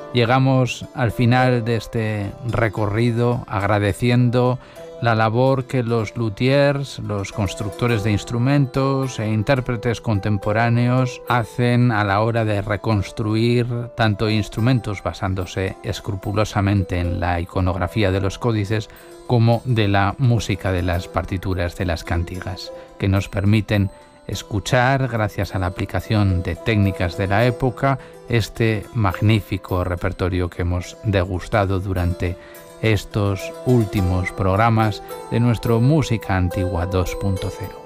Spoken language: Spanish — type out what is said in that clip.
Llegamos al final de este recorrido agradeciendo la labor que los luthiers, los constructores de instrumentos e intérpretes contemporáneos hacen a la hora de reconstruir tanto instrumentos basándose escrupulosamente en la iconografía de los códices como de la música de las partituras de las cantigas, que nos permiten escuchar, gracias a la aplicación de técnicas de la época, este magnífico repertorio que hemos degustado durante estos últimos programas de nuestro Música Antigua 2.0.